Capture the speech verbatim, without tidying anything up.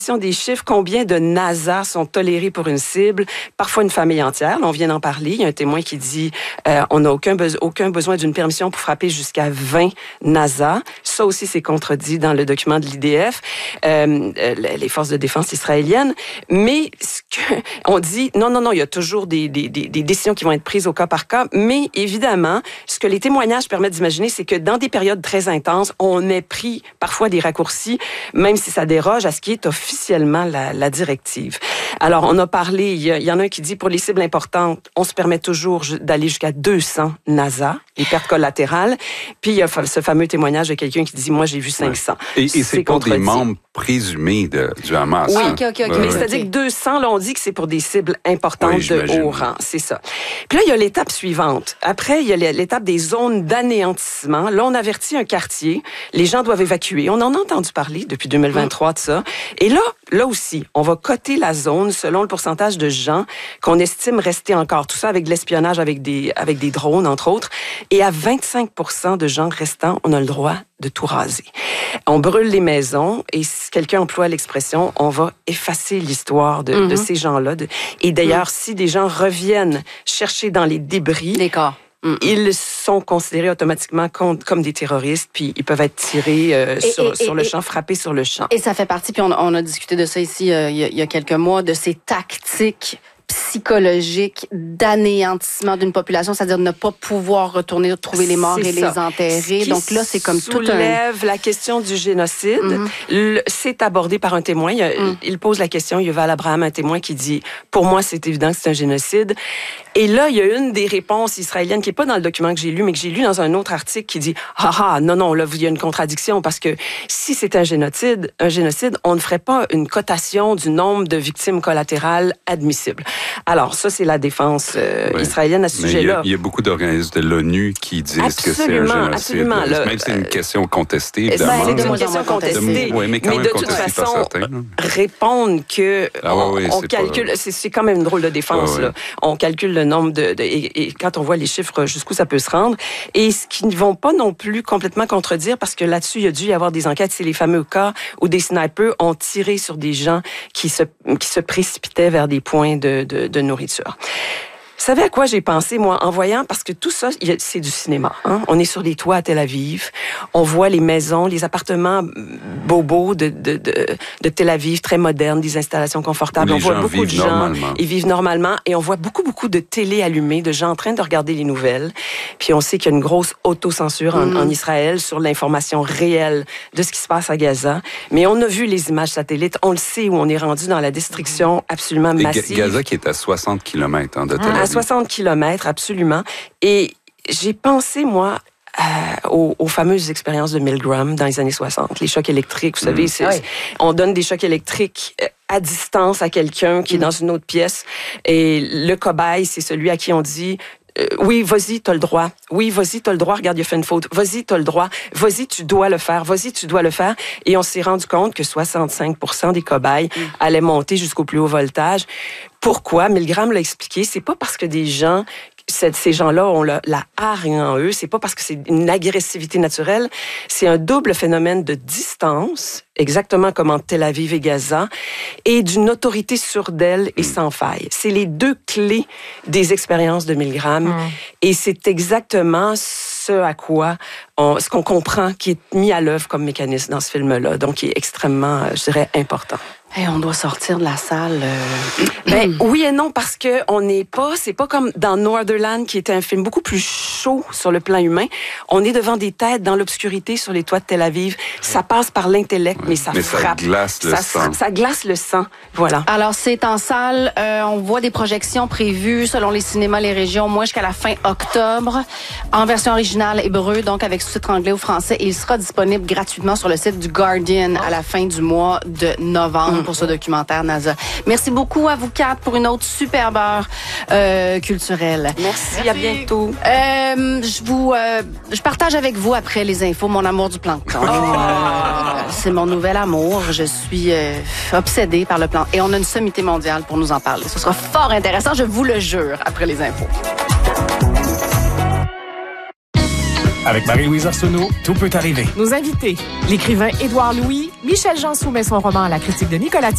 des chiffres, combien de NASA sont tolérés pour une cible, parfois une famille entière. Là, on vient d'en parler. Il y a un témoin qui dit euh, on n'a aucun, be- aucun besoin d'une permission pour frapper jusqu'à vingt NASA. Ça aussi, c'est contredit dans le document de l'I D F, euh, les forces de défense israéliennes. Mais ce que, on dit non, non, non, il y a toujours des, des, des, des décisions qui vont être prises au cas par cas. Mais évidemment, ce que les témoignages permettent d'imaginer, c'est que dans des périodes très intenses, on ait pris parfois des raccourcis, même si ça déroge à ce qui est officiellement la, la directive. Alors, on a parlé, il y, a, il y en a un qui dit, pour les cibles importantes, on se permet toujours d'aller jusqu'à deux cents NASA, les pertes collatérales. Puis, il y a ce fameux témoignage de quelqu'un qui dit, moi, j'ai vu cinq cents. Ouais. Et, et c'est, c'est pas des membres présumés de, du Hamas. Oui, hein? OK, OK, OK. Mais ouais. c'est-à-dire que deux cents, là, on dit que c'est pour des cibles importantes oui, de haut rang. C'est ça. Puis là, il y a l'étape suivante. Après, il y a l'étape des zones d'anéantissement. Là, on avertit un quartier. Les gens doivent évacuer. On en a entendu parler depuis deux mille vingt-trois de ça. Et là, là aussi, on va coter la zone selon le pourcentage de gens qu'on estime rester encore. Tout ça avec de l'espionnage, avec des, avec des drones, entre autres. Et à vingt-cinq pour cent de gens restants, on a le droit de tout raser. On brûle les maisons et si quelqu'un emploie l'expression, on va effacer l'histoire de, mm-hmm. de ces gens-là. De, et d'ailleurs, mm. si des gens reviennent chercher dans les débris... Les corps. Mm-hmm. Ils sont considérés automatiquement comme, comme des terroristes, puis ils peuvent être tirés euh, et, sur, et, sur et, le champ, frappés sur le champ. Et ça fait partie, puis on, on a discuté de ça ici euh, il, y a, il y a quelques mois, de ces tactiques psychologique d'anéantissement d'une population, c'est-à-dire de ne pas pouvoir retourner trouver les morts c'est et ça. les enterrer. Donc là, c'est comme tout un... soulève la question du génocide. Mm-hmm. Le, c'est abordé par un témoin. Il, mm. il pose la question, Yuval Abraham, un témoin qui dit « Pour moi, c'est évident que c'est un génocide. » Et là, il y a une des réponses israéliennes qui n'est pas dans le document que j'ai lu, mais que j'ai lu dans un autre article qui dit « Ah ah, non, non, là, il y a une contradiction parce que si c'est un génocide, un génocide, on ne ferait pas une cotation du nombre de victimes collatérales admissibles. » Alors, ça, c'est la défense euh, ouais. israélienne à ce mais sujet-là. Il y, y a beaucoup d'organismes de l'ONU qui disent absolument, que c'est un génocide. Absolument, là, même si c'est une question contestée, évidemment. C'est une question contestée. De, ouais, mais, mais de toute façon, répondre que ah, ouais, ouais, on, on calcule... Pas... C'est, c'est quand même une drôle de défense. Ouais, ouais. Là. On calcule le nombre de... de et, et quand on voit les chiffres, jusqu'où ça peut se rendre. Et ce qui ne vont pas non plus complètement contredire, parce que là-dessus, il y a dû y avoir des enquêtes, c'est les fameux cas où des snipers ont tiré sur des gens qui se, qui se précipitaient vers des points de, de, de nourriture. Vous savez à quoi j'ai pensé, moi, en voyant, parce que tout ça, c'est du cinéma. Hein? On est sur les toits à Tel Aviv, on voit les maisons, les appartements bobos de, de, de, de Tel Aviv, très modernes, des installations confortables. On voit beaucoup de gens, ils vivent normalement, et on voit beaucoup, beaucoup de télé allumées, de gens en train de regarder les nouvelles. Puis on sait qu'il y a une grosse autocensure en, mm. en Israël sur l'information réelle de ce qui se passe à Gaza. Mais on a vu les images satellites, on le sait où on est rendu dans la destruction absolument massive. Et Gaza qui est à soixante kilomètres hein, de Tel Aviv. soixante kilomètres, absolument. Et j'ai pensé, moi, euh, aux, aux fameuses expériences de Milgram dans les années soixante, les chocs électriques. Vous savez, mmh. c'est, oui. on donne des chocs électriques à distance à quelqu'un qui mmh. est dans une autre pièce. Et le cobaye, c'est celui à qui on dit... Euh, oui, vas-y, t'as le droit. Oui, vas-y, t'as le droit. Regarde, il a fait une faute. Vas-y, t'as le droit. Vas-y, tu dois le faire. Vas-y, tu dois le faire. Et on s'est rendu compte que soixante-cinq pour cent des cobayes mmh. allaient monter jusqu'au plus haut voltage. Pourquoi? Milgram l'a expliqué. C'est pas parce que des gens, ces gens-là ont la, la hargne en eux. C'est pas parce que c'est une agressivité naturelle. C'est un double phénomène de distance, exactement comme entre Tel Aviv et Gaza, et d'une autorité sourde-elle et sans faille. C'est les deux clés des expériences de Milgram. Mmh. Et c'est exactement ce à quoi on, ce qu'on comprend qui est mis à l'œuvre comme mécanisme dans ce film-là. Donc, qui est extrêmement, je dirais, important. Hey, on doit sortir de la salle. Euh... Ben oui et non, parce que on n'est pas, c'est pas comme dans Northernland qui était un film beaucoup plus chaud sur le plan humain. On est devant des têtes dans l'obscurité sur les toits de Tel Aviv. Ça passe par l'intellect, ouais, mais ça mais frappe. Ça glace le ça, sang. Ça glace le sang. Voilà. Alors c'est en salle. Euh, on voit des projections prévues selon les cinémas, les régions, moins jusqu'à la fin octobre, en version originale hébreu, donc avec sous-titres anglais ou français. Et il sera disponible gratuitement sur le site du Guardian à la fin du mois de novembre. Mmh. Pour ce documentaire NASA. Merci beaucoup à vous quatre pour une autre superbe heure euh, culturelle. Merci, Merci, à bientôt. Euh, je vous, euh, je partage avec vous après les infos mon amour du plancton. Oh. Euh, c'est mon nouvel amour. Je suis euh, obsédée par le plancton. Et on a une sommité mondiale pour nous en parler. Ce sera fort intéressant, je vous le jure, après les infos. Avec Marie-Louise Arsenault, tout peut arriver. Nos invités, l'écrivain Édouard Louis, Michel Jean soumet son roman à la critique de Nicolas